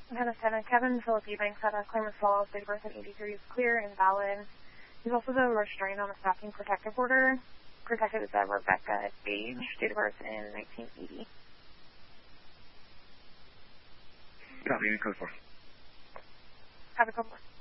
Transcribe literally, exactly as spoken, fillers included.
Montana seven, Kevin Philip Eubanks out of Klamath Falls, date of birth in eighty-three is clear and valid. He's also the restrained on a stalking protective order. Protected is uh, Rebecca Gage, date of birth in nineteen eighty. Copy, code four. Have a couple more.